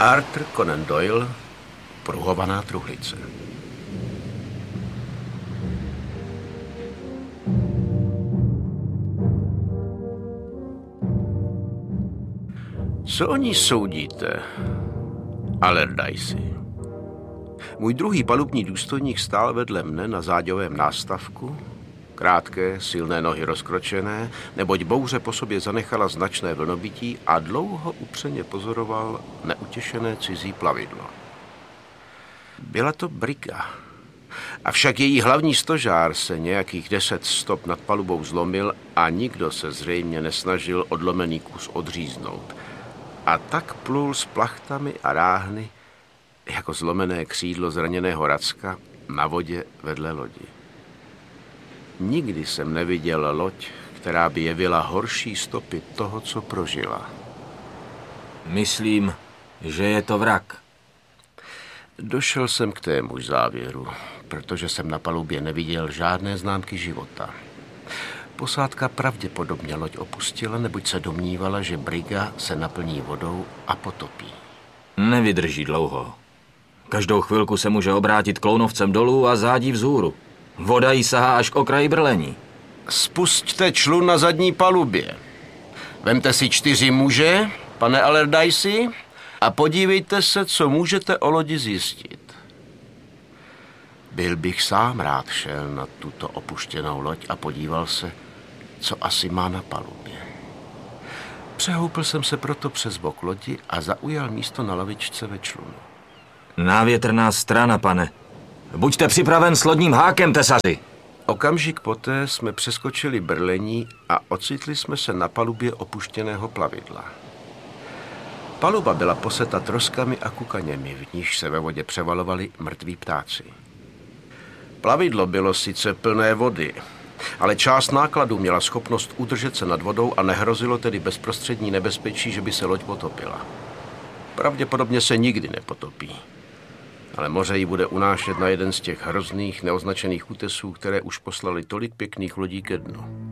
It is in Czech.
Arthur Conan Doyle, Pruhovaná truhlice. Co o ní soudíte, Allardyce? Můj druhý palubní důstojník stál vedle mne na záďovém nástavku, krátké, silné nohy rozkročené, neboť bouře po sobě zanechala značné vlnobití a dlouho upřeně pozoroval neutěšené cizí plavidlo. Byla to briga. Avšak její hlavní stožár se nějakých 10 stop nad palubou zlomil a nikdo se zřejmě nesnažil odlomený kus odříznout. A tak plul s plachtami a ráhny jako zlomené křídlo zraněného racka na vodě vedle lodi. Nikdy jsem neviděl loď, která by jevila horší stopy toho, co prožila. Myslím, že je to vrak. Došel jsem k témuž závěru, protože jsem na palubě neviděl žádné známky života. Posádka pravděpodobně loď opustila, neboť se domnívala, že briga se naplní vodou a potopí. Nevydrží dlouho. Každou chvilku se může obrátit klounovcem dolů a zádí vzhůru. Voda jí sahá až k okraji brlení. Spusťte člun na zadní palubě. Vemte si 4 muže, pane Allardyce, a podívejte se, co můžete o lodi zjistit. Byl bych sám rád šel na tuto opuštěnou loď a podíval se, co asi má na palubě. Přehoupl jsem se proto přes bok lodi a zaujal místo na lavičce ve člunu. Návětrná strana, pane. Buďte připraven s lodním hákem, tesaři. Okamžik poté jsme přeskočili brlení a ocitli jsme se na palubě opuštěného plavidla. Paluba byla poseta troskami a kukaněmi, v níž se ve vodě převalovali mrtví ptáci. Plavidlo bylo sice plné vody, ale část nákladu měla schopnost udržet se nad vodou a nehrozilo tedy bezprostřední nebezpečí, že by se loď potopila. Pravděpodobně se nikdy nepotopí, ale moře ji bude unášet na jeden z těch hrozných neoznačených útesů, které už poslali tolik pěkných lodí ke dnu.